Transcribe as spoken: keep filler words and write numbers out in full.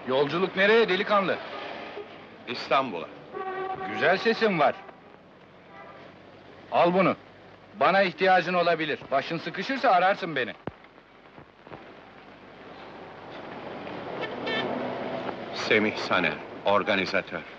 Yolculuk nereye delikanlı? İstanbul'a. Güzel sesin var. Al bunu. Bana ihtiyacın olabilir. Başın sıkışırsa ararsın beni. Semih Saner, organizatör.